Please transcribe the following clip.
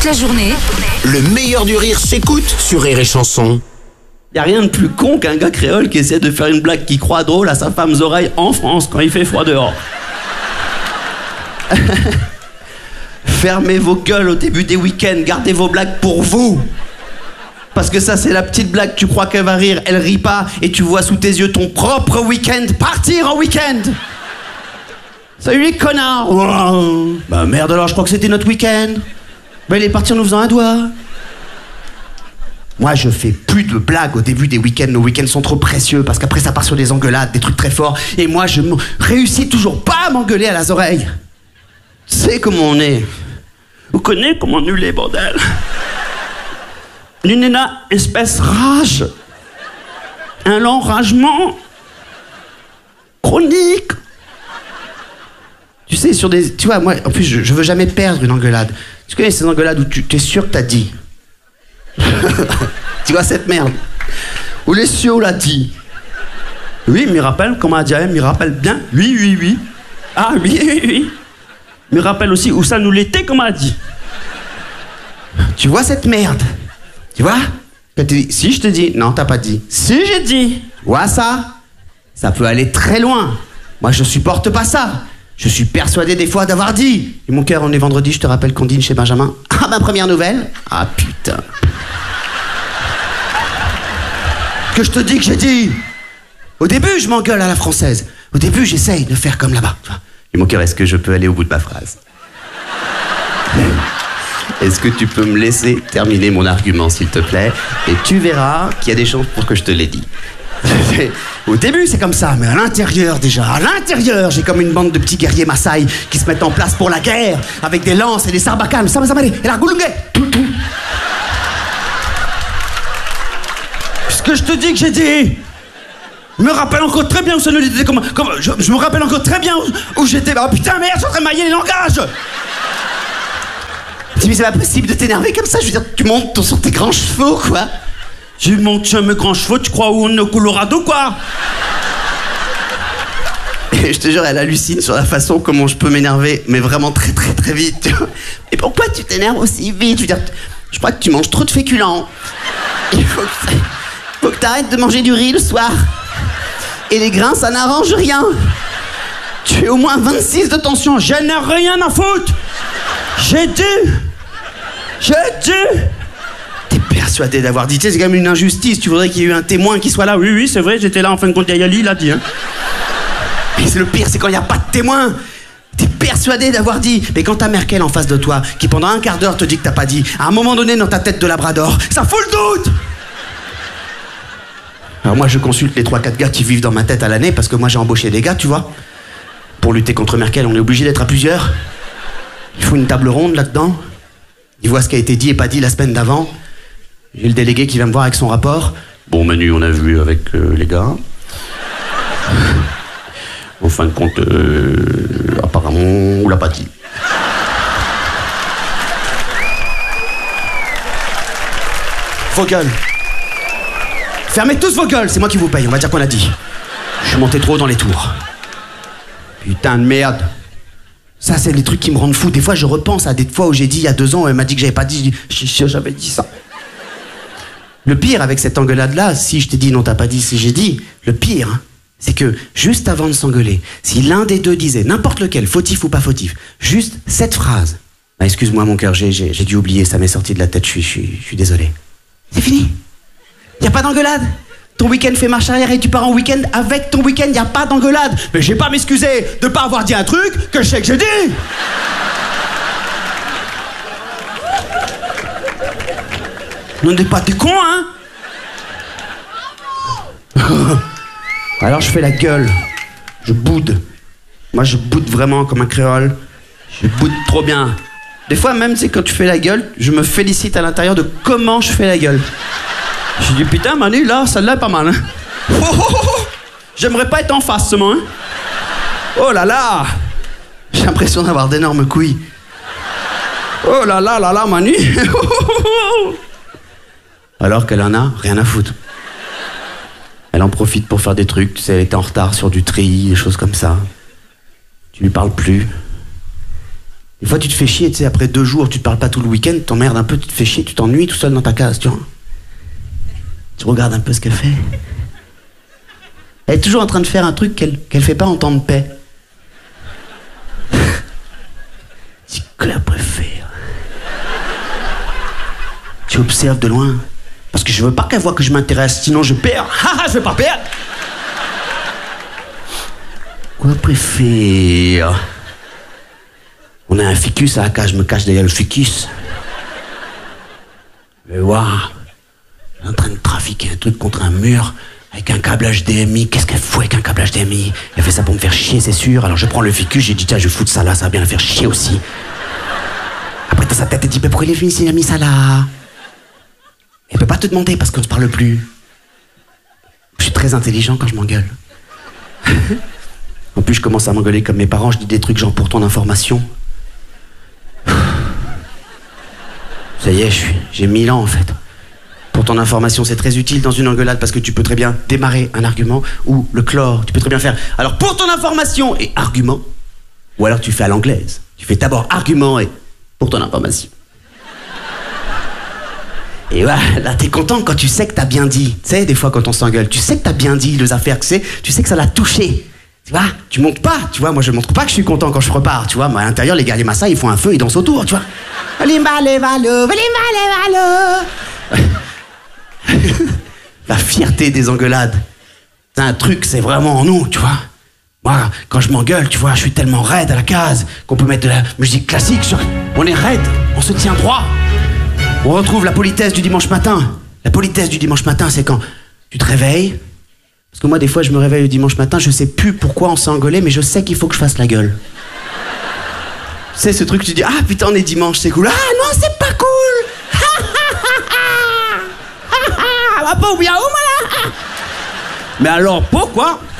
la journée. Le meilleur du rire s'écoute sur Rire et Chanson. Y a rien de plus con qu'un gars créole qui essaie de faire une blague qui croit drôle à sa femme's oreille en France quand il fait froid dehors. Fermez vos gueules au début des week-ends, gardez vos blagues pour vous. Parce que ça, c'est la petite blague, tu crois qu'elle va rire, elle rit pas, et tu vois sous tes yeux ton propre week-end partir en week-end. Salut les connards. Oh. Bah merde alors, je crois que c'était notre week-end. Bah il est parti en nous faisant un doigt. Moi, je fais plus de blagues au début des week-ends. Nos week-ends sont trop précieux parce qu'après ça part sur des engueulades, des trucs très forts. Et moi, je réussis toujours pas à m'engueuler à les oreilles. Tu sais comment on est. Vous connaissez comment nul est, bordel. Une espèce rage. Un l'enragement chronique. Tu sais, sur des... Tu vois, moi, en plus, je veux jamais perdre une engueulade. Tu connais ces engueulades où tu es sûr que t'as dit. Tu vois cette merde. Où les cieux l'a dit. Oui, me rappelle, comment a dit, me rappelle bien. Oui. Ah, oui. Me rappelle aussi où ça nous l'était, comme a dit. Tu vois cette merde. Tu vois? Si je te dis, non, t'as pas dit. Si j'ai dit. Tu vois ça? Ça peut aller très loin. Moi, je supporte pas ça. Je suis persuadé des fois d'avoir dit. Et mon cœur, on est vendredi, je te rappelle qu'on dîne chez Benjamin. Ah, ma première nouvelle. Ah, putain. Que je te dis que j'ai dit. Au début, je m'engueule à la française. Au début, j'essaye de faire comme là-bas. Et mon cœur, est-ce que je peux aller au bout de ma phrase? Est-ce que tu peux me laisser terminer mon argument, s'il te plaît? Et tu verras qu'il y a des chances pour que je te l'ai dit. Au début, c'est comme ça, mais à l'intérieur, j'ai comme une bande de petits guerriers Maasai qui se mettent en place pour la guerre, avec des lances et des sarbacanes, et la goulungue. Ce que je te dis que j'ai dit. Je me rappelle encore très bien où ça nous était je me rappelle encore très bien où j'étais. Oh putain, merde, je suis en train de mailler les langages. Mais c'est pas possible de t'énerver comme ça, je veux dire, tu montes sur tes grands chevaux, quoi. Je monte sur mes grands chevaux, tu crois où on est au Colorado, quoi? Et je te jure, elle hallucine sur la façon comment je peux m'énerver, mais vraiment très très très vite, tu vois. Et pourquoi tu t'énerves aussi vite? Je veux dire, je crois que tu manges trop de féculents. Il faut que t'arrêtes de manger du riz le soir. Et les grains, ça n'arrange rien. Tu es au moins 26 de tension, je n'ai rien à foutre. J'ai dit. T'es persuadé d'avoir dit, tu sais, c'est quand même une injustice. Tu voudrais qu'il y ait eu un témoin qui soit là. Oui, c'est vrai, j'étais là, en fin de compte, Yali, il a dit. Hein. Et c'est le pire, c'est quand il n'y a pas de témoin. T'es persuadé d'avoir dit. Mais quand t'as Merkel en face de toi, qui pendant un quart d'heure te dit que t'as pas dit, à un moment donné, dans ta tête de labrador, ça fout le doute. Alors moi, je consulte les 3-4 gars qui vivent dans ma tête à l'année, parce que moi, j'ai embauché des gars, tu vois. Pour lutter contre Merkel, on est obligé d'être à plusieurs. Il faut une table ronde là-dedans. Il voit ce qui a été dit et pas dit la semaine d'avant. J'ai le délégué qui va me voir avec son rapport. Bon, Manu, on a vu avec les gars. En fin de compte, apparemment, on l'a pas dit. Vos gueules. Fermez tous vos gueules, c'est moi qui vous paye, on va dire qu'on a dit. Je suis monté trop haut dans les tours. Putain de merde. Ça, c'est les trucs qui me rendent fou. Des fois, je repense à des fois où j'ai dit il y a 2 ans, elle m'a dit que j'avais pas dit. Je suis sûr, j'avais dit ça. Le pire avec cette engueulade-là, si je t'ai dit non, t'as pas dit, si j'ai dit, le pire, hein, c'est que juste avant de s'engueuler, si l'un des deux disait, n'importe lequel, fautif ou pas fautif, juste cette phrase. Bah, excuse-moi, mon cœur, j'ai dû oublier, ça m'est sorti de la tête, je suis désolé. C'est fini. Y a pas d'engueulade. Ton week-end fait marche arrière et tu pars en week-end avec ton week-end, y a pas d'engueulade. Mais j'ai pas m'excuser de pas avoir dit un truc que je sais que j'ai dit. On n'est pas des cons, hein. Alors je fais la gueule. Je boude. Moi je boude vraiment comme un créole. Je boude trop bien. Des fois même, tu sais, quand tu fais la gueule, je me félicite à l'intérieur de comment je fais la gueule. J'ai dit, putain, Manu, là, celle-là est pas mal, hein. J'aimerais pas être en face, seulement, hein. Oh là là. J'ai l'impression d'avoir d'énormes couilles. Oh là là, Manu. Alors qu'elle en a rien à foutre. Elle en profite pour faire des trucs, tu sais, elle était en retard sur du treillis, des choses comme ça. Tu lui parles plus. Des fois, tu te fais chier, tu sais, après 2 jours, tu te parles pas tout le week-end, tu t'emmerdes un peu, tu te fais chier, tu t'ennuies tout seul dans ta case, tu vois. Tu regardes un peu ce qu'elle fait. Elle est toujours en train de faire un truc qu'elle fait pas en temps de paix. C'est que la préfère. Tu observes de loin. Parce que je veux pas qu'elle voie que je m'intéresse, sinon je perds. Haha, je vais pas perdre. Quoi préfère? On a un ficus à la cage, je me cache derrière le ficus. Mais waouh, elle est en train de trafiquer un truc contre un mur avec un câble HDMI. Qu'est-ce qu'elle fout avec un câble HDMI? Elle fait ça pour me faire chier, c'est sûr. Alors je prends le ficus, j'ai dit tiens, je vais foutre ça là, ça va bien la faire chier aussi. Après dans sa tête, elle dit mais pourquoi il a mis ça là? Elle peut pas te demander parce qu'on ne se parle plus. Je suis très intelligent quand je m'engueule. En plus, je commence à m'engueuler comme mes parents, je dis des trucs genre pour ton information. Ça y est, j'ai 1000 ans en fait. Pour ton information, c'est très utile dans une engueulade parce que tu peux très bien démarrer un argument ou le clore. Tu peux très bien faire alors pour ton information et argument. Ou alors tu fais à l'anglaise. Tu fais d'abord argument et pour ton information. Et voilà, là t'es content quand tu sais que t'as bien dit. Tu sais, des fois quand on s'engueule, tu sais que t'as bien dit les affaires que c'est, tu sais que ça l'a touché. Tu vois, tu montres pas, tu vois, moi je montre pas que je suis content quand je repars, tu vois, moi à l'intérieur les guerriers Massa ils font un feu, ils dansent autour, tu vois. La fierté des engueulades, c'est un truc, c'est vraiment en nous, tu vois. Moi, quand je m'engueule, tu vois, je suis tellement raide à la case qu'on peut mettre de la musique classique sur... On est raide, on se tient droit. On retrouve la politesse du dimanche matin. La politesse du dimanche matin, c'est quand tu te réveilles. Parce que moi, des fois, je me réveille le dimanche matin, je sais plus pourquoi on s'est engueulé, mais je sais qu'il faut que je fasse la gueule. Tu sais, ce truc, tu dis, ah putain, on est dimanche, c'est cool. Ah non, c'est pas cool. Mais alors, pourquoi